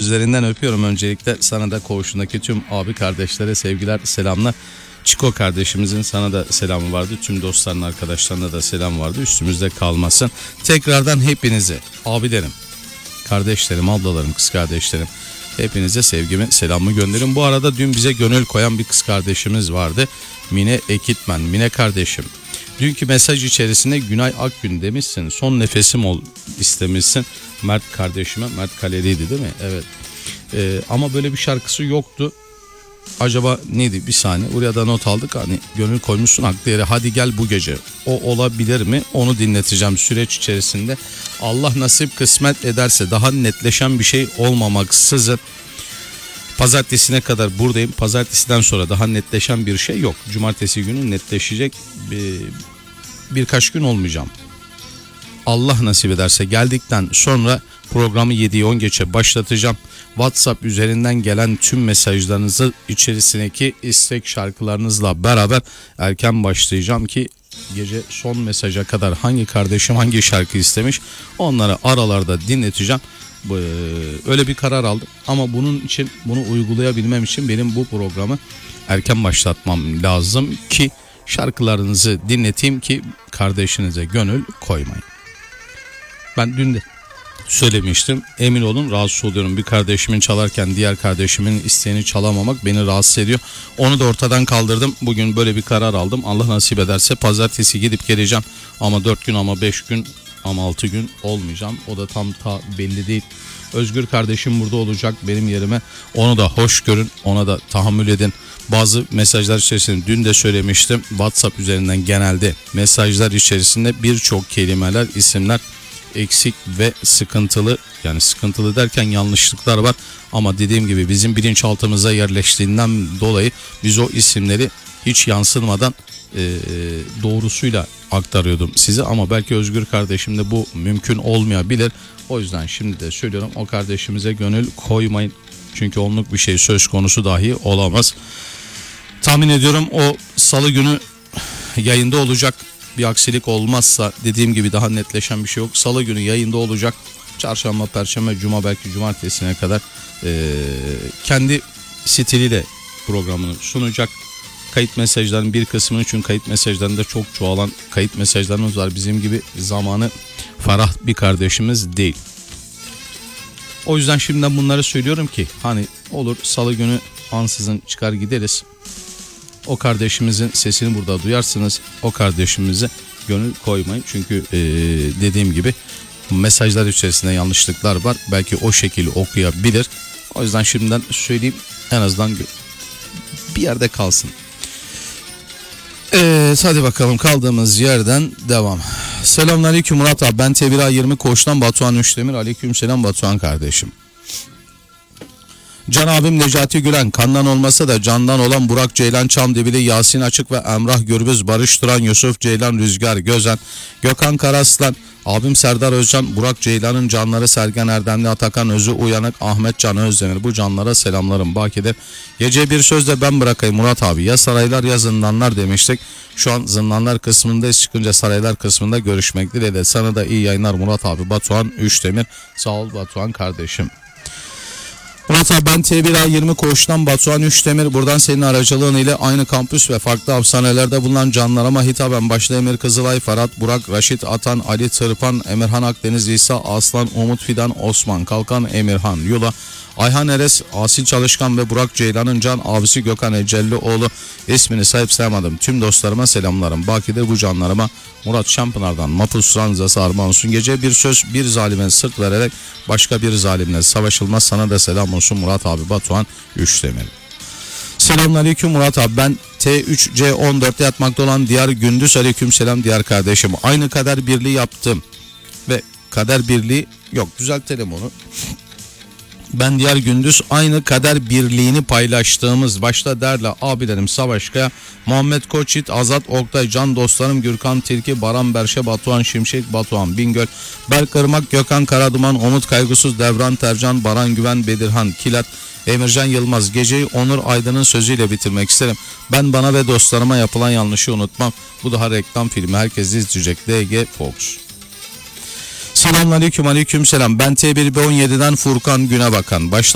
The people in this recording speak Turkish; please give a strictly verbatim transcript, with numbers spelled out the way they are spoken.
üzerinden öpüyorum. Öncelikle sana da koğuşundaki tüm abi kardeşlere sevgiler, selamlar. Çiko kardeşimizin sana da selamı vardı. Tüm dostların, arkadaşlarına da selam vardı. Üstümüzde kalmasın. Tekrardan hepinize abilerim, kardeşlerim, ablalarım, kız kardeşlerim, hepinize sevgimi, selamımı gönderin. Bu arada dün bize gönül koyan bir kız kardeşimiz vardı. Mine Ekitmen. Mine kardeşim, dünkü mesaj içerisinde Günay Akgün demişsin. Son nefesim ol istemişsin. Mert kardeşime. Mert Kaleli'ydi değil mi? Evet. Ee, ama böyle bir şarkısı yoktu. Acaba neydi? Bir saniye. Buraya da not aldık. Hani gönül koymuşsun haklı yere. Hadi gel bu gece. O olabilir mi? Onu dinleteceğim süreç içerisinde. Allah nasip kısmet ederse, daha netleşen bir şey olmamaksızın pazartesine kadar buradayım. Pazartesiden sonra daha netleşen bir şey yok. Cumartesi günü netleşecek. Bir, birkaç gün olmayacağım. Allah nasip ederse geldikten sonra programı yediye on geçe başlatacağım. WhatsApp üzerinden gelen tüm mesajlarınızı içerisindeki istek şarkılarınızla beraber erken başlayacağım ki gece son mesaja kadar hangi kardeşim hangi şarkı istemiş onları aralarda dinleteceğim. Öyle bir karar aldım ama bunun için, bunu uygulayabilmem için benim bu programı erken başlatmam lazım ki şarkılarınızı dinleteyim ki kardeşinize gönül koymayın. Ben dün de söylemiştim, emin olun rahatsız oluyorum. Bir kardeşimin çalarken diğer kardeşimin isteğini çalamamak beni rahatsız ediyor. Onu da ortadan kaldırdım. Bugün böyle bir karar aldım. Allah nasip ederse pazartesi gidip geleceğim. Ama dört gün, ama beş gün, ama altı gün olmayacağım. O da tam ta belli değil. Özgür kardeşim burada olacak benim yerime. Onu da hoş görün. Ona da tahammül edin. Bazı mesajlar içerisinde dün de söylemiştim. WhatsApp üzerinden genelde mesajlar içerisinde birçok kelimeler, isimler eksik ve sıkıntılı. Yani sıkıntılı derken yanlışlıklar var. Ama dediğim gibi bizim bilinçaltımıza yerleştiğinden dolayı biz o isimleri hiç yansıtmadan e, doğrusuyla aktarıyordum size. Ama belki Özgür kardeşimde bu mümkün olmayabilir. O yüzden şimdi de söylüyorum, o kardeşimize gönül koymayın. Çünkü onluk bir şey söz konusu dahi olamaz. Tahmin ediyorum o salı günü yayında olacak. Bir aksilik olmazsa, dediğim gibi daha netleşen bir şey yok. Salı günü yayında olacak. Çarşamba, perşembe, cuma, belki cumartesine kadar e, kendi stiliyle programını sunacak. Kayıt mesajlarının bir kısmını, çünkü kayıt mesajlarında çok çoğalan kayıt mesajlarımız var. Bizim gibi zamanı ferah bir kardeşimiz değil. O yüzden şimdiden bunları söylüyorum ki hani olur salı günü ansızın çıkar gideriz. O kardeşimizin sesini burada duyarsınız. O kardeşimize gönül koymayın. Çünkü ee, dediğim gibi mesajlar içerisinde yanlışlıklar var. Belki o şekilde okuyabilir. O yüzden şimdiden söyleyeyim, en azından bir yerde kalsın. Evet, hadi bakalım kaldığımız yerden devam. Selamünaleyküm Murat abi. Ben T bir A yirmi Koç'tan Batuhan Üçdemir. Aleykümselam Batuhan kardeşim. Can abim Necati Gülen, kandan olmasa da candan olan Burak Ceylan Çamdibili, Yasin Açık ve Emrah Gürbüz, Barış Turan, Yusuf Ceylan, Rüzgar Gözen, Gökhan Karaslan, abim Serdar Özcan, Burak Ceylan'ın canları Sergen Erdemli, Atakan Özü Uyanık, Ahmet Can Özdemir. Bu canlara selamlarım bakidir. Gece bir sözle ben bırakayım Murat abi. Ya saraylar ya zindanlar demiştik. Şu an zindanlar kısmındayız, çıkınca saraylar kısmında görüşmek dileğiyle. Sana da iyi yayınlar Murat abi. Batuhan Üçdemir. Sağ ol Batuhan kardeşim. Murat abi, ben T bir A yirmi Koç'tan Batuhan Üçdemir. Buradan senin aracılığın ile aynı kampüs ve farklı hapishanelerde bulunan canlarıma hitaben başta Emir Kızılay, Ferhat, Burak, Raşit Atan, Ali Tırpan, Emirhan Akdeniz, İsa Aslan, Umut Fidan, Osman Kalkan, Emirhan Yula, Ayhan Eres, Asil Çalışkan ve Burak Ceylan'ın can abisi Gökhan Ecellioğlu, ismini sahip sayamadım tüm dostlarıma selamlarım. Bakidir bu canlarıma Murat Şampınar'dan Mapus Ranzası armağan olsun. Gece bir söz bir zalime sırt vererek başka bir zalimle savaşılmaz. Sana da selam olsun Murat abi. Batuhan Üçdemir. Selamünaleyküm Murat abi. Ben T üç C on dörtte yatmakta olan Diyar Gündüz. Aleykümselam Diyar kardeşim. Aynı kader birliği yaptım ve kader birliği yok, düzeltelim onu. Ben Diyar Gündüz aynı kader birliğini paylaştığımız başta değerli abilerim Savaşkaya, Muhammed Koçit, Azat Oktay, can dostlarım Gürkan Tilki, Baran Berşe, Batuhan Şimşek, Batuhan Bingöl, Berk Irmak, Gökhan Karaduman, Umut Kaygısız, Devran Tercan, Baran Güven, Bedirhan Kilat, Emircan Yılmaz. Geceyi Onur Aydın'ın sözüyle bitirmek isterim. Ben bana ve dostlarıma yapılan yanlışı unutmam. Bu daha reklam filmi. Herkes izleyecek. D G Fox. Selamünaleyküm, aleykümselam. Ben T bir B on yedi'den Furkan Günebakan. Başta